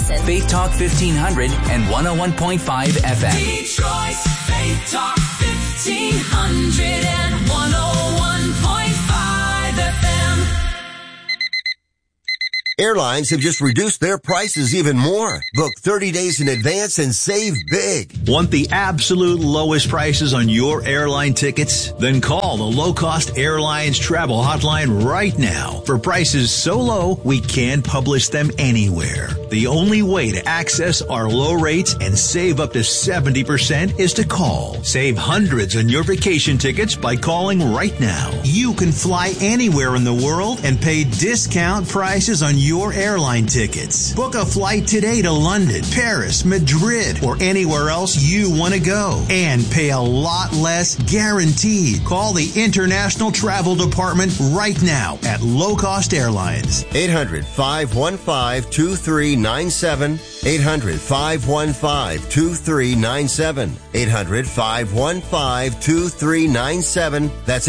listen. Faith Talk 1500 and 101.5 FM. Detroit, Faith Talk 1500 and 101.5 FM. Airlines have just reduced their prices even more. Book 30 days in advance and save big. Want the absolute lowest prices on your airline tickets? Then call the Low Cost Airlines Travel Hotline right now for prices so low we can't publish them anywhere. The only way to access our low rates and save up to 70% is to call. Save hundreds on your vacation tickets by calling right now. You can fly anywhere in the world and pay discount prices on your airline tickets. Book a flight today to London, Paris, Madrid, or anywhere else you want to go and pay a lot less guaranteed. Call the International Travel Department right now at Low Cost Airlines. 800-515-2397. 800-515-2397. 800-515-2397. That's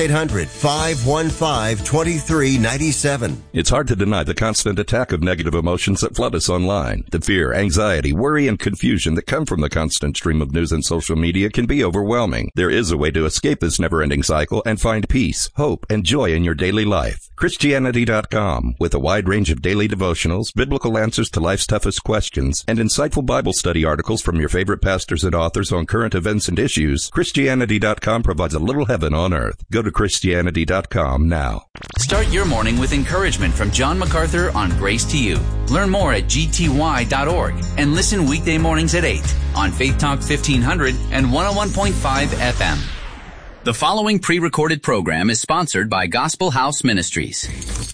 800-515-2397. It's hard to deny the constant attack of negative emotions that flood us online. The fear, anxiety, worry, and confusion that come from the constant stream of news and social media can be overwhelming. There is a way to escape this never-ending cycle and find peace, hope, and joy in your daily life. Christianity.com, with a wide range of daily devotionals, biblical answers to life's toughest questions, and insightful Bible study articles from your favorite pastors and authors on current events and issues, Christianity.com provides a little heaven on earth. Go to Christianity.com now. Start your morning with encouragement from John MacArthur on Grace to You. Learn more at gty.org and listen weekday mornings at 8 on Faith Talk 1500 and 101.5 FM. The following pre-recorded program is sponsored by Gospel House Ministries.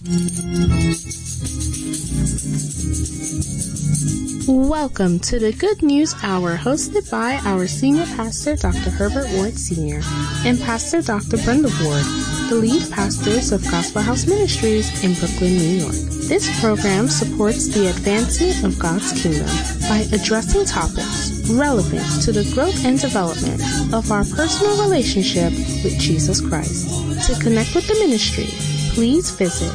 Welcome to the Good News Hour, hosted by our Senior Pastor, Dr. Herbert Ward Sr., and Pastor Dr. Brenda Ward, the lead pastors of Gospel House Ministries in Brooklyn, New York. This program supports the advancement of God's kingdom by addressing topics relevant to the growth and development of our personal relationship with Jesus Christ. To connect with the ministry, please visit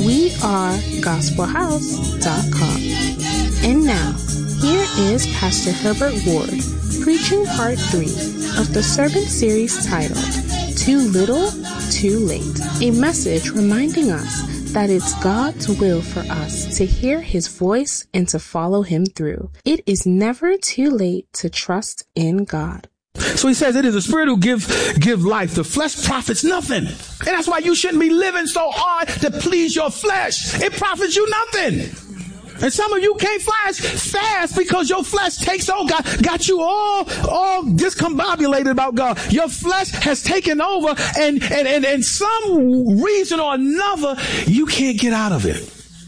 wearegospelhouse.com. And now, here is Pastor Herbert Ward, preaching part 3 of the sermon series titled, Too Little, Too Late, a message reminding us that it's God's will for us to hear His voice and to follow Him through. It is never too late to trust in God. So he says it is the Spirit who give life. The flesh profits nothing. And that's why you shouldn't be living so hard to please your flesh. It profits you nothing. And some of you can't fast because your flesh takes over, got you all discombobulated about God. Your flesh has taken over and some reason or another, you can't get out of it.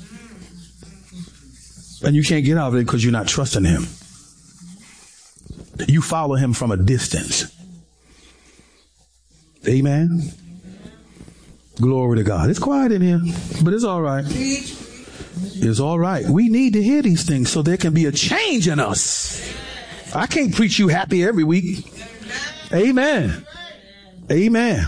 And you can't get out of it because you're not trusting Him. You follow Him from a distance. Amen. Glory to God. It's quiet in here, but it's all right. It's all right. We need to hear these things so there can be a change in us. I can't preach you happy every week. Amen. Amen.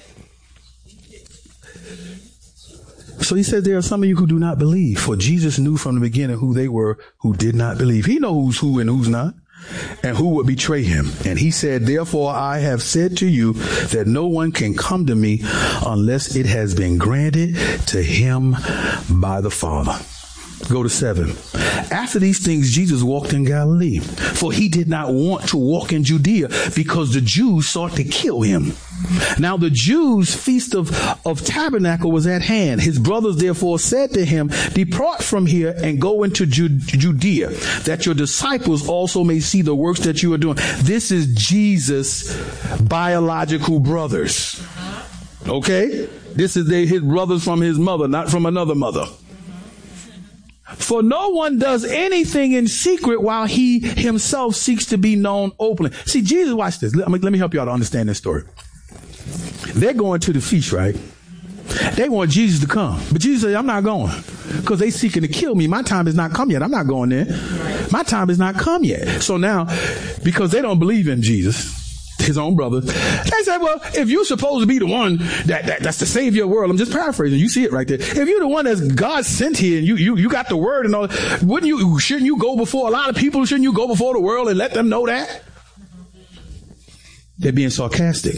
So he said there are some of you who do not believe, for Jesus knew from the beginning who they were who did not believe. He knows who and who's not, and who would betray him. And he said, therefore I have said to you that no one can come to me unless it has been granted to him by the Father. Go to 7. After these things, Jesus walked in Galilee, for he did not want to walk in Judea because the Jews sought to kill him. Now the Jews' feast of tabernacle was at hand. His brothers therefore said to him, depart from here and go into Judea, that your disciples also may see the works that you are doing. This is Jesus' biological brothers. Okay? This is his brothers from his mother, not from another mother. For no one does anything in secret while he himself seeks to be known openly. See, Jesus, watch this. Let me help you out to understand this story. They're going to the feast, right? They want Jesus to come. But Jesus said, I'm not going because they seeking to kill me. My time has not come yet. I'm not going there. My time has not come yet. So now, because they don't believe in Jesus, his own brothers. They said, well, if you're supposed to be the one that's the savior of the world, I'm just paraphrasing. You see it right there. If you're the one that's God sent here and you got the word and all, shouldn't you go before a lot of people? Shouldn't you go before the world and let them know that? They're being sarcastic.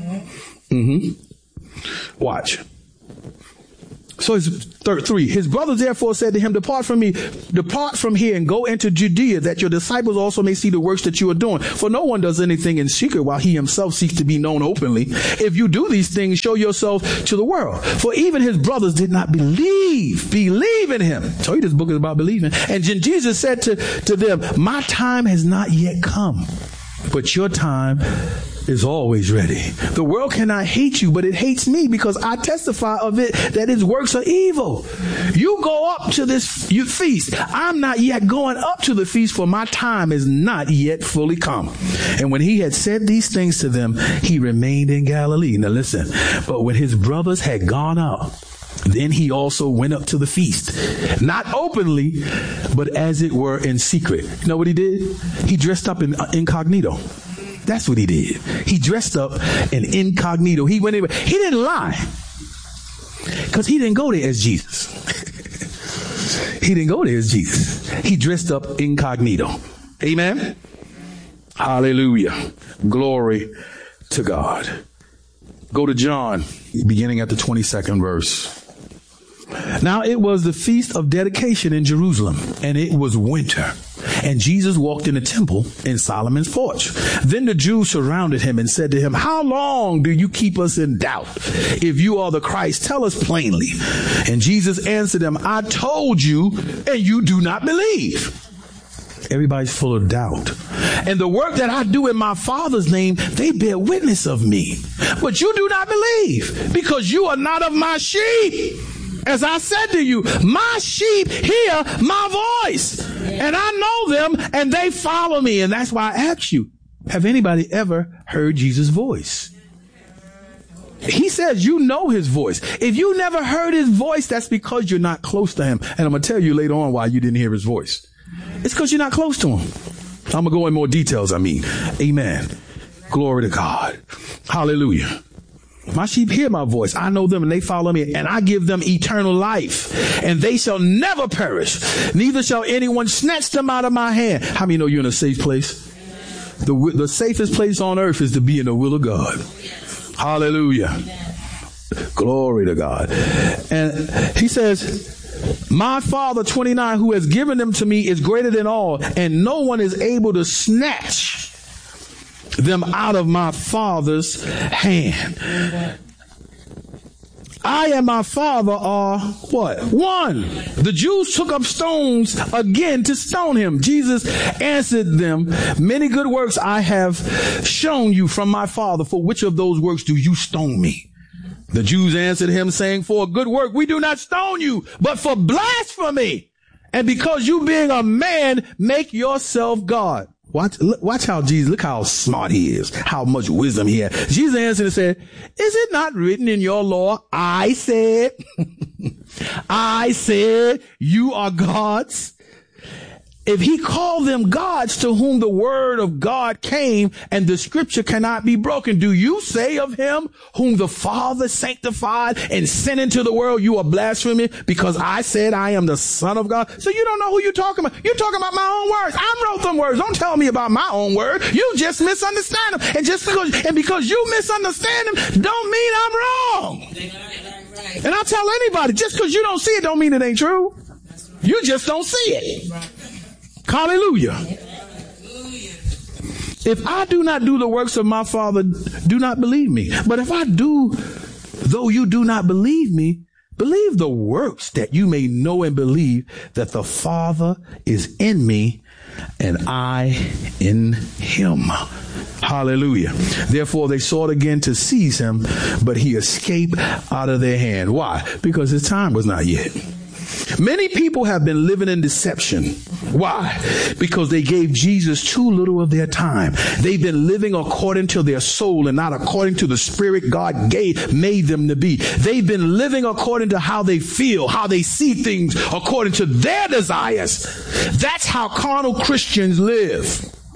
Watch. So it's 3. His brothers therefore said to him, depart from here and go into Judea, that your disciples also may see the works that you are doing. For no one does anything in secret while he himself seeks to be known openly. If you do these things, show yourself to the world. For even his brothers did not believe in him. I told you this book is about believing. And Jesus said to them, my time has not yet come, but your time is always ready. The world cannot hate you, but it hates me because I testify of it that its works are evil. You go up to this feast. I'm not yet going up to the feast, for my time is not yet fully come. And when he had said these things to them, he remained in Galilee. Now listen, but when his brothers had gone up, then he also went up to the feast, not openly, but as it were in secret. You know what he did? He dressed up in incognito. That's what he did. He dressed up in incognito. He went in. He didn't lie because he didn't go there as Jesus. He didn't go there as Jesus. He dressed up incognito. Amen. Hallelujah. Glory to God. Go to John, beginning at the 22nd verse. Now it was the feast of dedication in Jerusalem, and it was winter. And Jesus walked in the temple in Solomon's porch. Then the Jews surrounded him and said to him, how long do you keep us in doubt? If you are the Christ, tell us plainly. And Jesus answered them, I told you, and you do not believe. Everybody's full of doubt. And the work that I do in my Father's name, they bear witness of me. But you do not believe, because you are not of my sheep. As I said to you, my sheep hear my voice, and I know them, and they follow me. And that's why I asked you, have anybody ever heard Jesus' voice? He says you know his voice. If you never heard his voice, that's because you're not close to him. And I'm going to tell you later on why you didn't hear his voice. It's because you're not close to him. I'm going to go in more details, Amen. Glory to God. Hallelujah. My sheep hear my voice. I know them and they follow me, and I give them eternal life, and they shall never perish. Neither shall anyone snatch them out of my hand. How many know you're in a safe place? The safest place on earth is to be in the will of God. Hallelujah. Glory to God. And he says, my Father, 29, who has given them to me is greater than all, and no one is able to snatch them out of my Father's hand. I and my Father are what? One. The Jews took up stones again to stone him. Jesus answered them, many good works I have shown you from my Father. For which of those works do you stone me? The Jews answered him, saying, for a good work we do not stone you, but for blasphemy. And because you being a man, make yourself God. Watch how Jesus, look how smart he is, how much wisdom he has. Jesus answered and said, is it not written in your law, I said, you are gods? If he called them gods to whom the word of God came and the scripture cannot be broken, do you say of him whom the Father sanctified and sent into the world, you are blaspheming because I said I am the Son of God? So you don't know who you're talking about. You're talking about my own words. I wrote them words. Don't tell me about my own word. You just misunderstand them. And because you misunderstand them, don't mean I'm wrong. And I'll tell anybody, just because you don't see it don't mean it ain't true. You just don't see it. Hallelujah. If I do not do the works of my Father, do not believe me. But if I do, though you do not believe me, believe the works, that you may know and believe that the Father is in me and I in him. Hallelujah. Therefore they sought again to seize him, but he escaped out of their hand. Why? Because his time was not yet. Many people have been living in deception. Why? Because they gave Jesus too little of their time. They've been living according to their soul and not according to the spirit God made them to be. They've been living according to how they feel, how they see things, according to their desires. That's how carnal Christians live.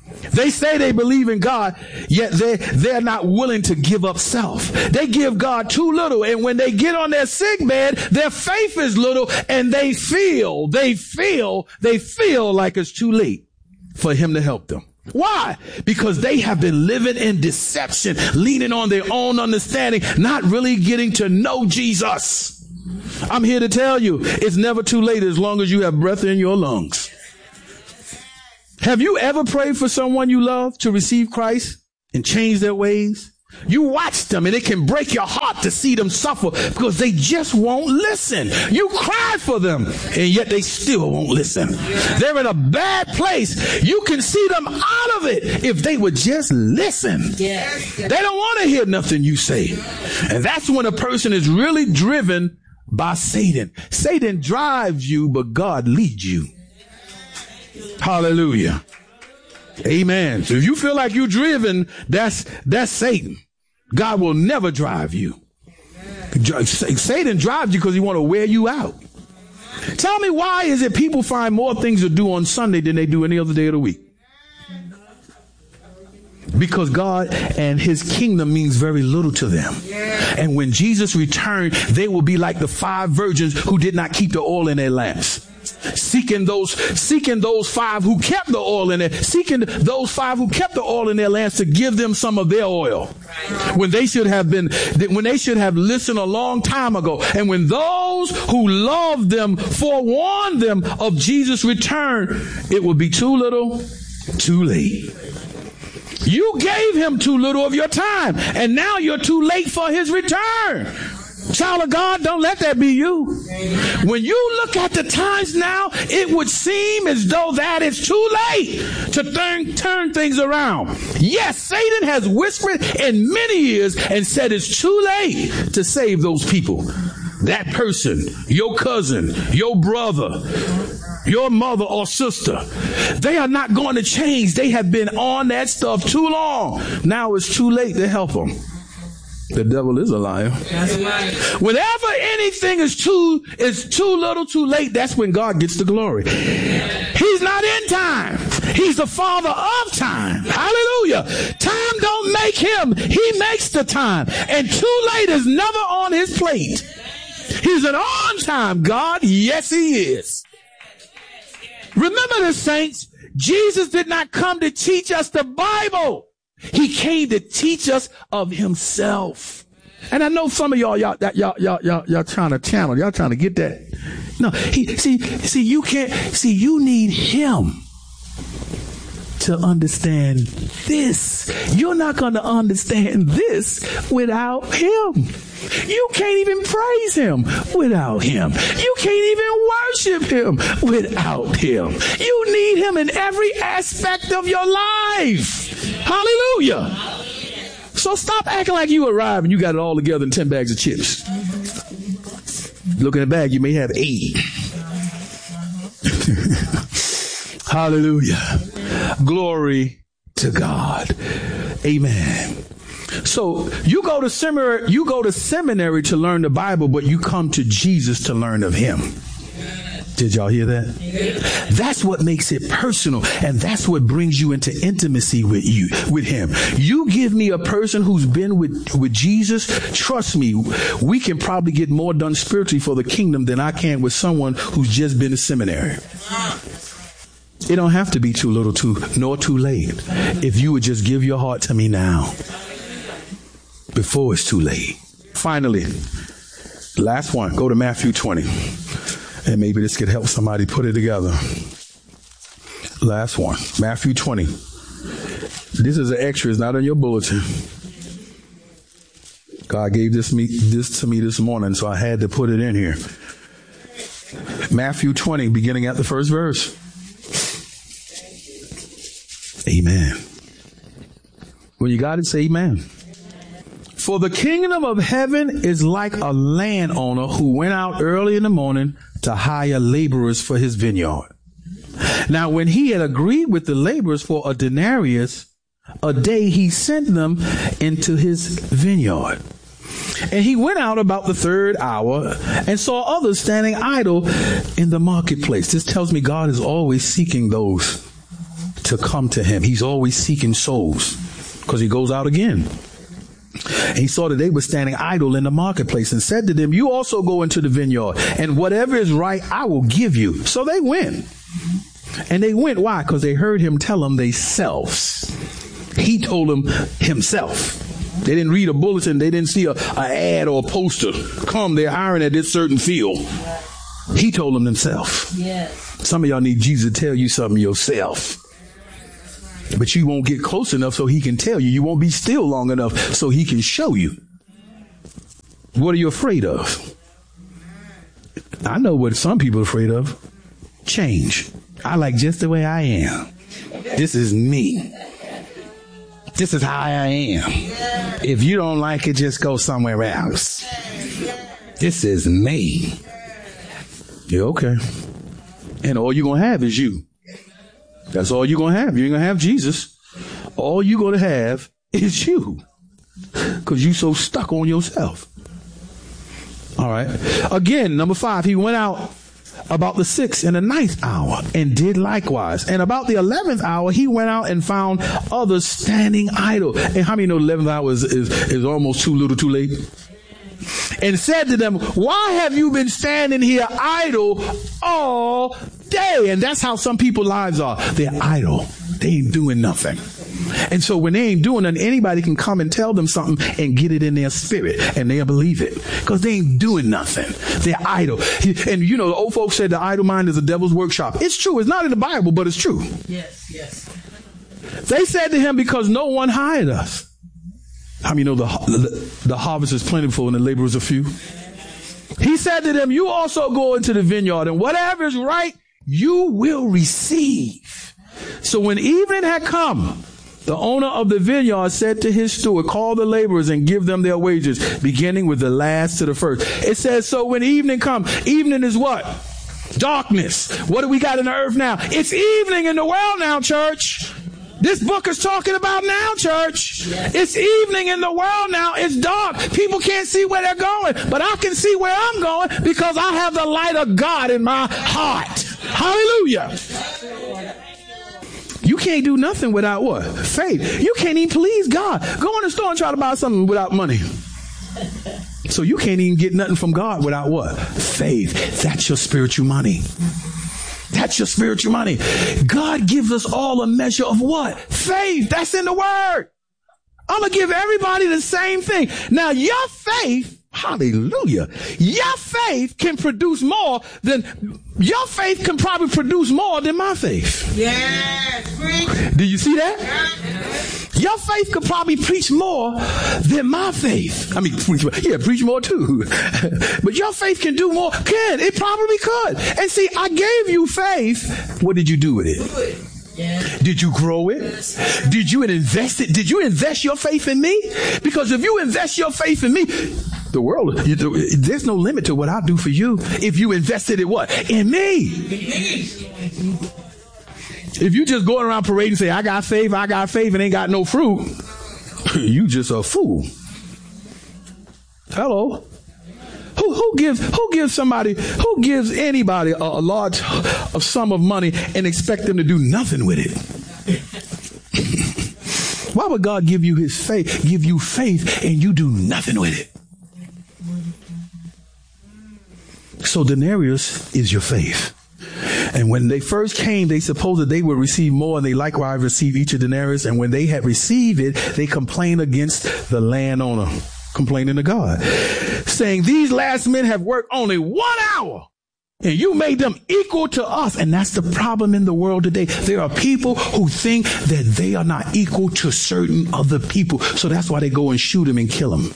They say they believe in God, yet they're not willing to give up self. They give God too little, and when they get on their sick bed, their faith is little, and they feel like it's too late for him to help them. Why? Because they have been living in deception, leaning on their own understanding, not really getting to know Jesus. I'm here to tell you, it's never too late as long as you have breath in your lungs. Have you ever prayed for someone you love to receive Christ and change their ways? You watch them, and it can break your heart to see them suffer because they just won't listen. You cry for them, and yet they still won't listen. They're in a bad place. You can see them out of it if they would just listen. They don't want to hear nothing you say. And that's when a person is really driven by Satan. Satan drives you, but God leads you. Hallelujah. Amen. So if you feel like you're driven, that's Satan. God will never drive you. Satan drives you because he want to wear you out. Tell me, why is it people find more things to do on Sunday than they do any other day of the week? Because God and his kingdom means very little to them. And when Jesus returned, they will be like the 5 virgins who did not keep the oil in their lamps. Seeking those 5 who kept the oil in it, seeking those 5 who kept the oil in their lamps to give them some of their oil. When they should have listened a long time ago. And when those who loved them forewarned them of Jesus' return, it would be too little, too late. You gave him too little of your time, and now you're too late for his return. Child of God, don't let that be you. When you look at the times now, it would seem as though that is too late to turn things around. Yes, Satan has whispered in many ears and said it's too late to save those people. That person, your cousin, your brother, your mother or sister, they are not going to change. They have been on that stuff too long. Now it's too late to help them. The devil is a liar. Whenever anything is too little, too late, that's when God gets the glory. He's not in time. He's the father of time. Hallelujah. Time don't make him. He makes the time. And too late is never on his plate. He's an on-time God. Yes, he is. Remember the saints, Jesus did not come to teach us the Bible. He came to teach us of himself. And I know some of y'all trying to channel. Y'all trying to get that. No, you need him to understand this. You're not going to understand this without him. You can't even praise him without him. You can't even worship him without him. You need him in every aspect of your life. Hallelujah. So stop acting like you arrived and you got it all together in 10 bags of chips. Look in the bag, you may have 8. Hallelujah. Glory to God. Amen. So you go to seminary to learn the Bible, but you come to Jesus to learn of him. Did y'all hear that? That's what makes it personal, and that's what brings you into intimacy with him. You give me a person who's been with Jesus, trust me, we can probably get more done spiritually for the kingdom than I can with someone who's just been to seminary. It don't have to be too little nor too late. If you would just give your heart to me now, before it's too late. Finally, last one, go to Matthew 20. And maybe this could help somebody put it together. Last one, Matthew 20. This is an extra, it's not in your bulletin. God gave this to me this morning, so I had to put it in here. Matthew 20, beginning at the first verse. Amen. When you got it, say amen. For the kingdom of heaven is like a landowner who went out early in the morning to hire laborers for his vineyard. Now, when he had agreed with the laborers for a denarius a day, he sent them into his vineyard. And he went out about the 3rd hour and saw others standing idle in the marketplace. This tells me God is always seeking those to come to him. He's always seeking souls because he goes out again. And he saw that they were standing idle in the marketplace and said to them, you also go into the vineyard, and whatever is right, I will give you. So they went. And they went. Why? Because they heard him tell them themselves. He told them himself. They didn't read a bulletin. They didn't see a ad or a poster. Come, they're hiring at this certain field. He told them himself. Yes. Some of y'all need Jesus to tell you something yourself. But you won't get close enough so he can tell you. You won't be still long enough so he can show you. What are you afraid of? I know what some people are afraid of. Change. I like just the way I am. This is me. This is how I am. If you don't like it, just go somewhere else. This is me. Yeah, okay. And all you're going to have is you. That's all you're going to have. You ain't going to have Jesus. All you're going to have is you. Because you're so stuck on yourself. All right. Again, number 5, he went out about the 6th and the 9th hour and did likewise. And about the 11th hour, he went out and found others standing idle. And how many know the 11th hour is almost too little too late? And said to them, why have you been standing here idle all day? And that's how some people's lives are. They're idle. They ain't doing nothing. And so when they ain't doing nothing, anybody can come and tell them something and get it in their spirit and they'll believe it because they ain't doing nothing. They're idle. And you know, the old folks said the idle mind is a devil's workshop. It's true. It's not in the Bible, but it's true. Yes, yes. They said to him, because no one hired us. How many know the harvest is plentiful and the laborers are few? He said to them, you also go into the vineyard, and whatever is right, you will receive. So when evening had come, the owner of the vineyard said to his steward, call the laborers and give them their wages, beginning with the last to the first. It says, so when evening comes, evening is what? Darkness. What do we got in the earth now? It's evening in the world now, church. This book is talking about now, church. Yes. It's evening in the world now. It's dark. People can't see where they're going, but I can see where I'm going because I have the light of God in my heart. Hallelujah. You can't do nothing without what? Faith. You can't even please God. Go in the store and try to buy something without money. So you can't even get nothing from God without what? Faith. That's your spiritual money. That's your spiritual money. God gives us all a measure of what? Faith. That's in the word. I'm going to give everybody the same thing. Now, your faith, hallelujah, your faith can produce more than, your faith can probably produce more than my faith. Yes. Do you see that? Your faith could probably preach more than my faith. I mean, preach more too. But your faith can do more. It probably could. And see, I gave you faith. What did you do with it? Yes. Did you grow it? Yes. Did you invest it? Did you invest your faith in me? Because if you invest your faith in me, the world, there's no limit to what I'll do for you if you invested it what? In me. If you just going around parading and say, I got faith, and ain't got no fruit, you just a fool. Hello. Who gives anybody a large sum of money and expect them to do nothing with it? Why would God give you his faith, give you faith, and you do nothing with it? So denarius is your faith. And when they first came, they supposed that they would receive more, and they likewise received each a denarius. And when they had received it, they complained against the landowner, complaining to God, saying, these last men have worked only 1 hour, and you made them equal to us. And that's the problem in the world today. There are people who think that they are not equal to certain other people. So that's why they go and shoot them and kill them.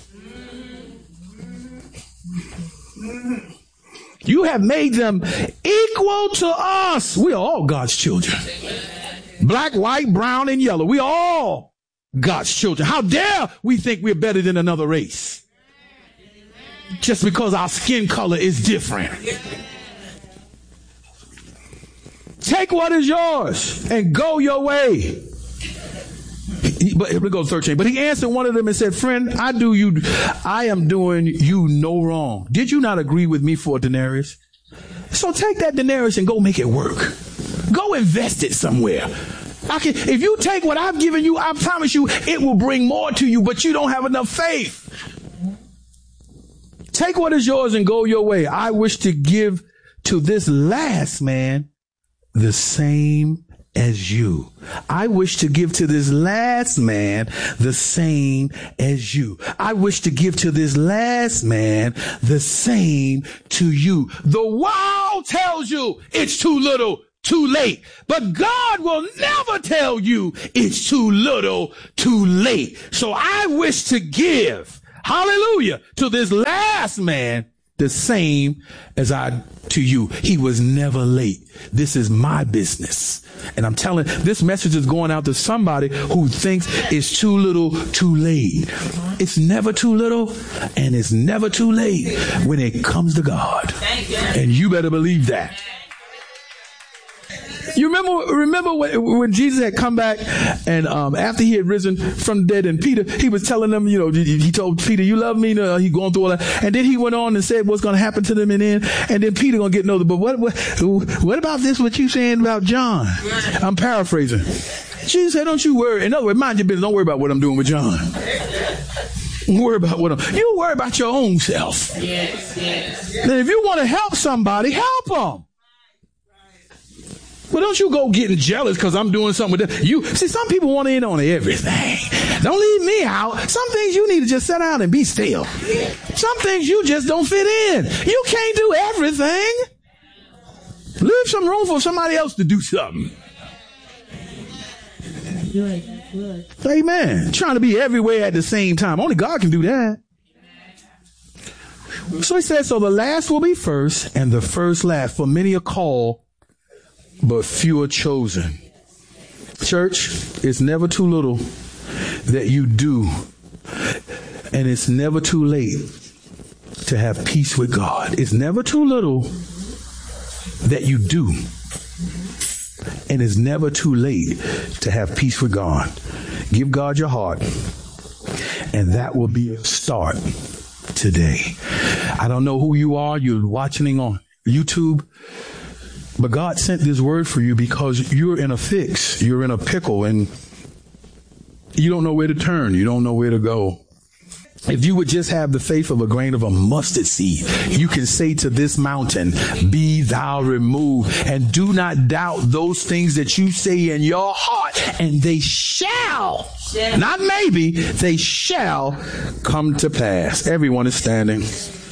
You have made them equal to us. We are all God's children. Black, white, brown, and yellow. We are all God's children. How dare we think we're better than another race just because our skin color is different. Take what is yours and go your way. But here we go, 13. But he answered one of them and said, friend, I am doing you no wrong. Did you not agree with me for a denarius? So take that denarius and go make it work. Go invest it somewhere. If you take what I've given you, I promise you it will bring more to you, but you don't have enough faith. Take what is yours and go your way. I wish to give to this last man the same as you. I wish to give to this last man the same as you. I wish to give to this last man the same to you. The world tells you it's too little, too late. But God will never tell you it's too little, too late. So I wish to give, hallelujah, to this last man the same as I to you. He was never late. This is my business. And I'm telling, this message is going out to somebody who thinks it's too little, too late. It's never too little and it's never too late when it comes to God. And you better believe that. You remember when Jesus had come back and after he had risen from the dead, and Peter, he was telling them, he told Peter, you love me? He going through all that. And then he went on and said what's going to happen to them in the end. And then Peter going to get another. But what about this, what you saying about John? I'm paraphrasing. Jesus said, don't you worry. In other words, mind your business. Don't worry about what I'm doing with John. Worry about you worry about your own self. Yes. Then if you want to help somebody, help them. Well, don't you go getting jealous because I'm doing something with them. You see, some people want in on everything. Don't leave me out. Some things you need to just sit down and be still. Some things you just don't fit in. You can't do everything. Leave some room for somebody else to do something. Good. Amen. Trying to be everywhere at the same time. Only God can do that. So he says, so the last will be first and the first last. For many are called, but few are chosen. Church, it's never too little that you do, and it's never too late to have peace with God. It's never too little that you do, and it's never too late to have peace with God. Give God your heart, and that will be a start today. I don't know who you are. You're watching on YouTube. But God sent this word for you because you're in a fix. You're in a pickle and you don't know where to turn. You don't know where to go. If you would just have the faith of a grain of a mustard seed, you can say to this mountain, be thou removed, and do not doubt those things that you say in your heart, and they shall, not maybe, they shall come to pass. Everyone is standing.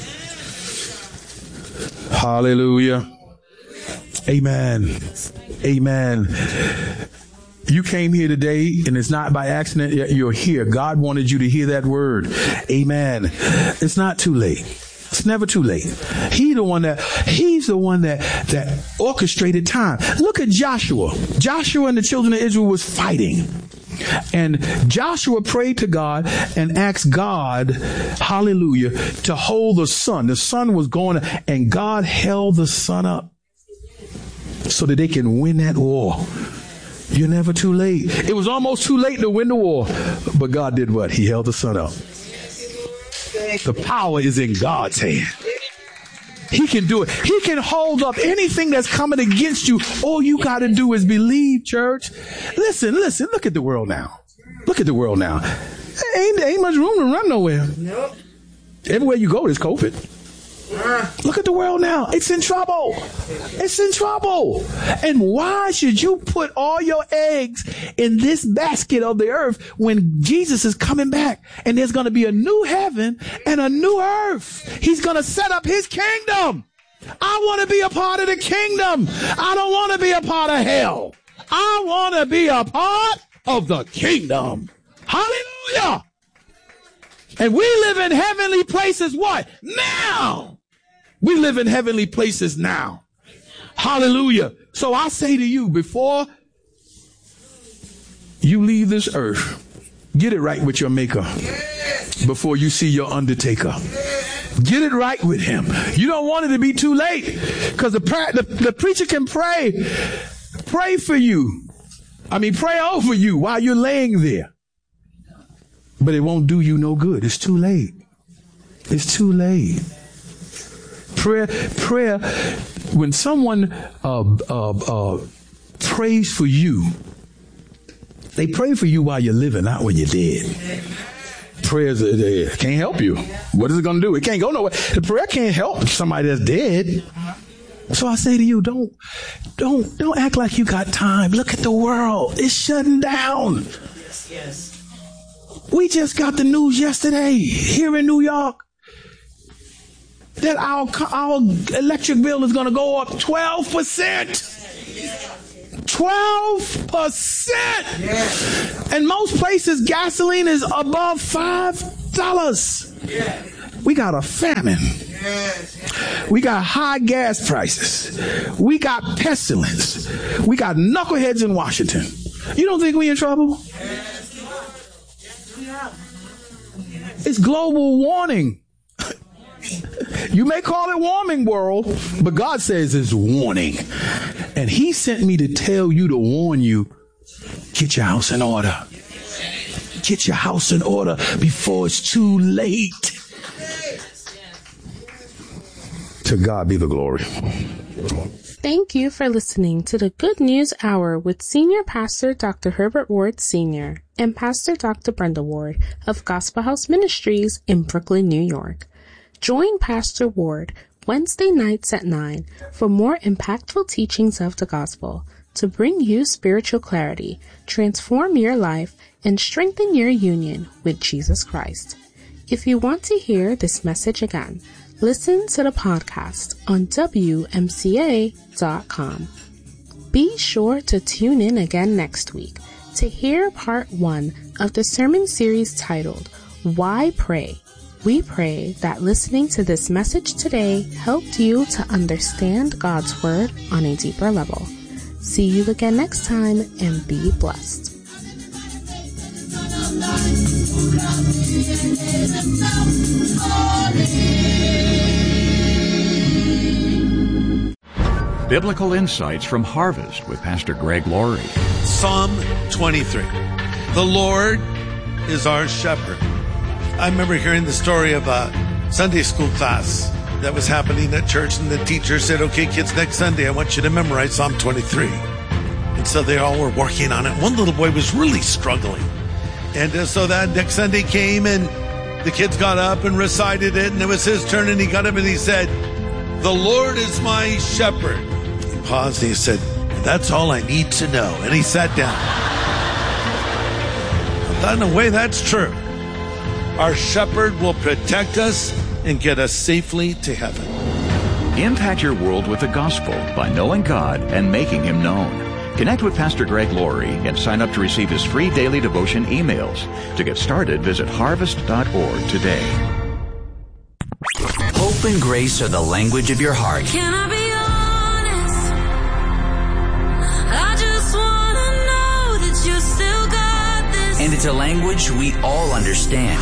Hallelujah. Amen. Amen. You came here today and it's not by accident you're here. God wanted you to hear that word. Amen. It's not too late. It's never too late. He's the one that orchestrated time. Look at Joshua. Joshua and the children of Israel was fighting. And Joshua prayed to God and asked God, hallelujah, to hold the sun. The sun was going, and God held the sun up so that they can win that war. You're never too late. It was almost too late to win the war, but God did what? He held the sun up. The power is in God's hand. He can do it. He can hold up anything that's coming against you. All you got to do is believe, church. Listen. Look at the world now. Look at the world now. There ain't much room to run nowhere. Nope. Everywhere you go, there's COVID. Look at the world now. It's in trouble. It's in trouble. And why should you put all your eggs in this basket of the earth when Jesus is coming back and there's going to be a new heaven and a new earth? He's going to set up his kingdom. I want to be a part of the kingdom. I don't want to be a part of hell. I want to be a part of the kingdom. Hallelujah. And we live in heavenly places. What? Now. We live in heavenly places now. Hallelujah. So I say to you, before you leave this earth, get it right with your maker before you see your undertaker. Get it right with him. You don't want it to be too late, because the preacher can pray for you. Pray over you while you're laying there. But it won't do you no good. It's too late. It's too late. Prayer, when someone prays for you, They pray for you while you're living, not when you're dead. Prayers can't help you. What is it going to do? It can't go nowhere. The prayer can't help somebody that's dead. So I say to you, don't act like you got time. Look at the world. It's shutting down. Yes. We just got the news yesterday here in New York that our electric bill is going to go up 12%. 12%. Yes. And most places, gasoline is above $5. Yes. We got a famine. Yes. We got high gas prices. We got pestilence. We got knuckleheads in Washington. You don't think we in trouble? It's global warming. You may call it warming world, but God says it's warning. And he sent me to tell you, to warn you, get your house in order. Get your house in order before it's too late. To God be the glory. Thank you for listening to the Good News Hour with Senior Pastor Dr. Herbert Ward Sr. and Pastor Dr. Brenda Ward of Gospel House Ministries in Brooklyn, New York. Join Pastor Ward Wednesday nights at 9 for more impactful teachings of the gospel to bring you spiritual clarity, transform your life, and strengthen your union with Jesus Christ. If you want to hear this message again, listen to the podcast on WMCA.com. Be sure to tune in again next week to hear part 1 of the sermon series titled, Why Pray? We pray that listening to this message today helped you to understand God's Word on a deeper level. See you again next time and be blessed. Biblical Insights from Harvest with Pastor Greg Laurie. Psalm 23. The Lord is our shepherd. I remember hearing the story of a Sunday school class that was happening at church, and the teacher said, okay, kids, next Sunday I want you to memorize Psalm 23. And so they all were working on it. One little boy was really struggling. And so that next Sunday came, and the kids got up and recited it, and it was his turn, and he got up and he said, the Lord is my shepherd. He paused and he said, that's all I need to know. And he sat down. I thought, in a way, that's true. Our shepherd will protect us and get us safely to heaven. Impact your world with the gospel by knowing God and making Him known. Connect with Pastor Greg Laurie and sign up to receive his free daily devotion emails. To get started, visit harvest.org today. Hope and grace are the language of your heart. Can I be honest? I just want to know that you still got this. And it's a language we all understand.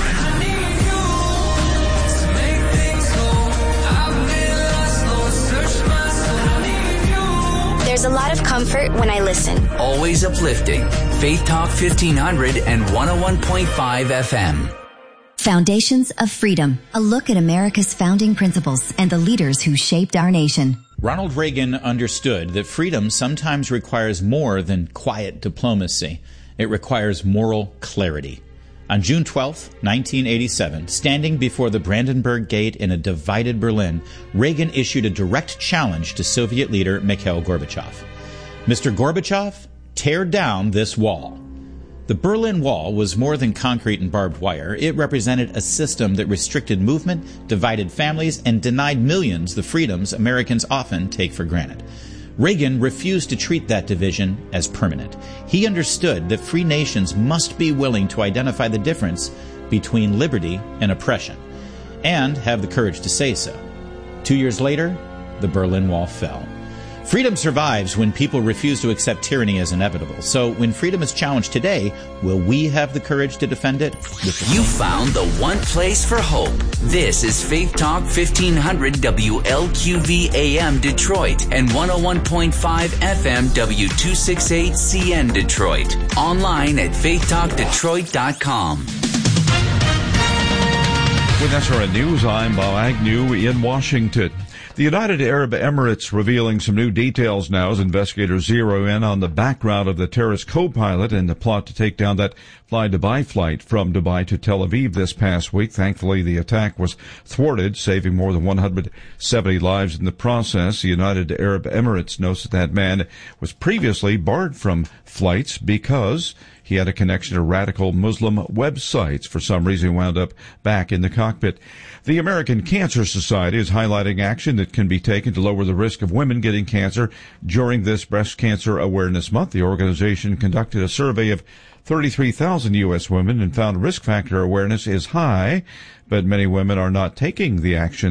There's a lot of comfort when I listen. Always uplifting. Faith Talk 1500 and 101.5 FM. Foundations of Freedom, a look at America's founding principles and the leaders who shaped our nation. Ronald Reagan understood that freedom sometimes requires more than quiet diplomacy. It requires moral clarity. On June 12, 1987, standing before the Brandenburg Gate in a divided Berlin, Reagan issued a direct challenge to Soviet leader Mikhail Gorbachev. Mr. Gorbachev, tear down this wall. The Berlin Wall was more than concrete and barbed wire. It represented a system that restricted movement, divided families, and denied millions the freedoms Americans often take for granted. Reagan refused to treat that division as permanent. He understood that free nations must be willing to identify the difference between liberty and oppression, and have the courage to say so. 2 years later, the Berlin Wall fell. Freedom survives when people refuse to accept tyranny as inevitable. So when freedom is challenged today, will we have the courage to defend it? You found the one place for hope. This is Faith Talk 1500 WLQV AM Detroit and 101.5 FM W268CN Detroit. Online at faithtalkdetroit.com. With SRN News, I'm Bob Agnew in Washington. The United Arab Emirates revealing some new details now as investigators zero in on the background of the terrorist co-pilot in the plot to take down that Fly Dubai flight from Dubai to Tel Aviv this past week. Thankfully, the attack was thwarted, saving more than 170 lives in the process. The United Arab Emirates notes that man was previously barred from flights because he had a connection to radical Muslim websites. For some reason, he wound up back in the cockpit. The American Cancer Society is highlighting action that can be taken to lower the risk of women getting cancer during this Breast Cancer Awareness Month. The organization conducted a survey of 33,000 U.S. women and found risk factor awareness is high, but many women are not taking the action